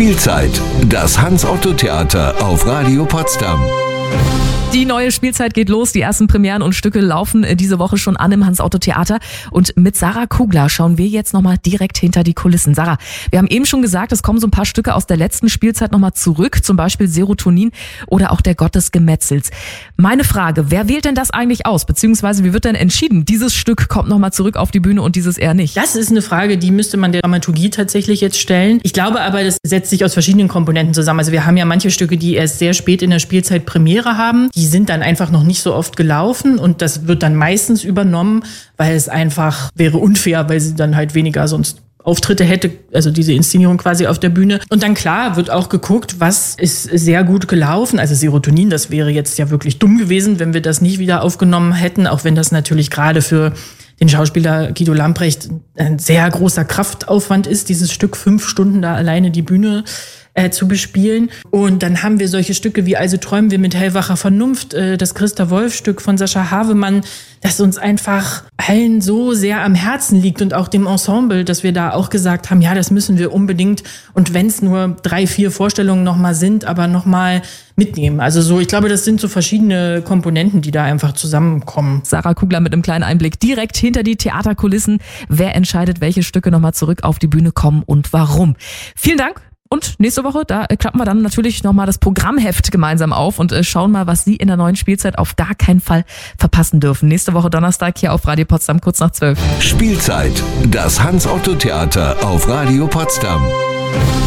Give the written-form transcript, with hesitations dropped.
Spielzeit, das Hans-Otto-Theater auf Radio Potsdam. Die neue Spielzeit geht los. Die ersten Premieren und Stücke laufen diese Woche schon an im Hans-Otto-Theater. Und mit Sarah Kugler schauen wir jetzt nochmal direkt hinter die Kulissen. Sarah, wir haben eben schon gesagt, es kommen so ein paar Stücke aus der letzten Spielzeit nochmal zurück. Zum Beispiel Serotonin oder auch Der Gott des Gemetzels. Meine Frage, wer wählt denn das eigentlich aus? Beziehungsweise wie wird denn entschieden, dieses Stück kommt nochmal zurück auf die Bühne und dieses eher nicht? Das ist eine Frage, die müsste man der Dramaturgie tatsächlich jetzt stellen. Ich glaube aber, das setzt sich aus verschiedenen Komponenten zusammen. Also wir haben ja manche Stücke, die erst sehr spät in der Spielzeit Premiere haben. Die sind dann einfach noch nicht so oft gelaufen und das wird dann meistens übernommen, weil es einfach wäre unfair, weil sie dann halt weniger sonst Auftritte hätte, also diese Inszenierung quasi auf der Bühne. Und dann klar wird auch geguckt, was ist sehr gut gelaufen. Also Serotonin, das wäre jetzt ja wirklich dumm gewesen, wenn wir das nicht wieder aufgenommen hätten, auch wenn das natürlich gerade für den Schauspieler Guido Lamprecht ein sehr großer Kraftaufwand ist, dieses Stück 5 Stunden da alleine die Bühne zu bespielen. Und dann haben wir solche Stücke wie Also träumen wir mit hellwacher Vernunft, das Christa-Wolf-Stück von Sascha Havemann, das uns einfach allen so sehr am Herzen liegt und auch dem Ensemble, dass wir da auch gesagt haben, ja, das müssen wir unbedingt und wenn es nur 3, 4 Vorstellungen nochmal sind, aber nochmal mitnehmen. Also so, ich glaube, das sind so verschiedene Komponenten, die da einfach zusammenkommen. Sarah Kugler mit einem kleinen Einblick direkt hinter die Theaterkulissen. Wer entscheidet, welche Stücke nochmal zurück auf die Bühne kommen und warum? Vielen Dank. Und nächste Woche, da klappen wir dann natürlich nochmal das Programmheft gemeinsam auf und schauen mal, was Sie in der neuen Spielzeit auf gar keinen Fall verpassen dürfen. Nächste Woche Donnerstag hier auf Radio Potsdam, kurz nach 12. Spielzeit, das Hans-Otto-Theater auf Radio Potsdam.